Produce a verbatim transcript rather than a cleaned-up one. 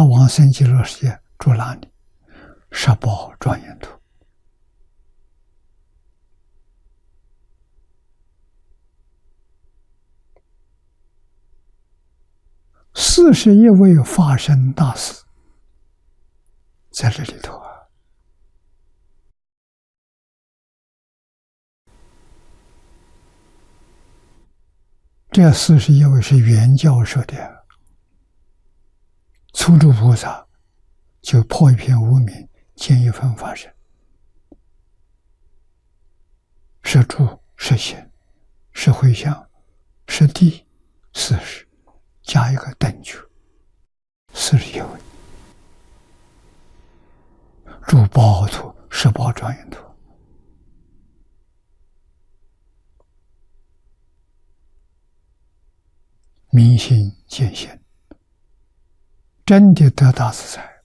他往生极乐世界住哪里？十宝庄严土。四十一位法身大士在这里头啊。这四十一位是原教授的，初住菩萨就破一片无明，见一分法身，是住是行是回向是地四十，加一个等觉，四十一位，住宝土十宝庄严土。明心见性，真的得大自在。